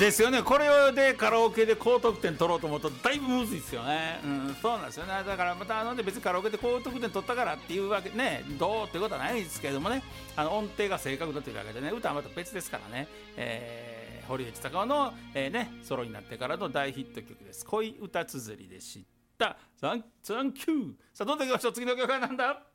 ですよね。これでカラオケで高得点取ろうと思うとだいぶむずいですよね。そうなんですよね。だからまた別にカラオケで高得点取ったからっていうわけね、どうってことはないですけれどもね、音程が正確だというわけでね、歌はまた別ですからね。堀内孝雄の、ソロになってからの大ヒット曲です。恋歌綴りでした。サンキュー。さあどんどんいきましょう。次の曲はなんだ。